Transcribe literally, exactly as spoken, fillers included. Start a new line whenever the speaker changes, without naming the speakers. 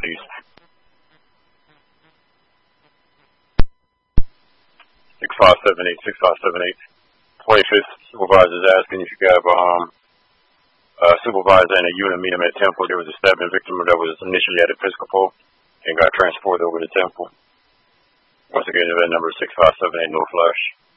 East. six five seven eight, six five seven eight. twenty-fifth supervisor is asking if you have um, a supervisor and a unit meet him at Temple. There was a stabbing victim that was initially at Episcopal and got transported over to Temple. Once again, event number six five seven eight, no flash.